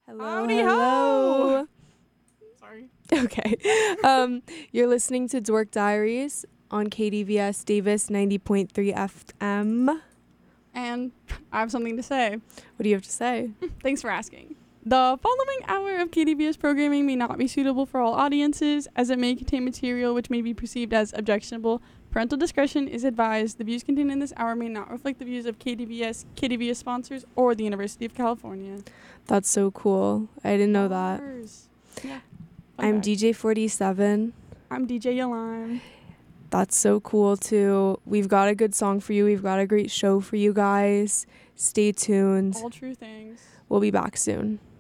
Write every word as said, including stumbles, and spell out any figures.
Hello, Howdy hello. ho! Sorry. Okay. Um, you're listening to Dork Diaries on K D V S Davis ninety point three F M. What And I have something to say. do you have to say? Thanks for asking. The following hour of K D V S programming may not be suitable for all audiences, as it may contain material which may be perceived as objectionable. Parental discretion is advised. The views contained in this hour may not reflect the views of K D V S, K D V S sponsors, or the University of California. That's so cool. I didn't know that. Bars. Yeah. Fun I'm fact. D J forty-seven. I'm D J Yolime. That's so cool too. We've got a good song for you. We've got a great show for you guys. Stay tuned. All true things. We'll be back soon.